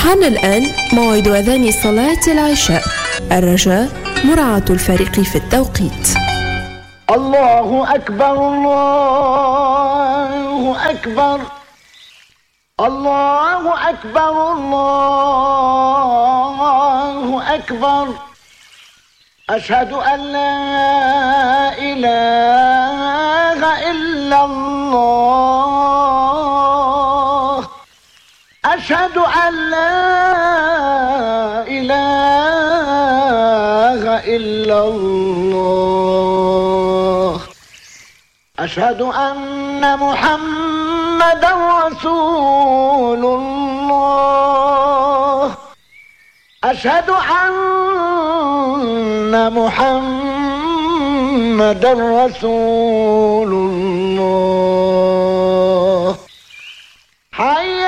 حان الآن موعد أذان صلاة العشاء. الرجاء مراعاة الفريق في التوقيت. الله أكبر الله أكبر الله أكبر الله أكبر أشهد أن لا إله إلا الله أشهد أن لا إله إلا الله أشهد أن محمدا رسول الله أشهد أن محمدا رسول الله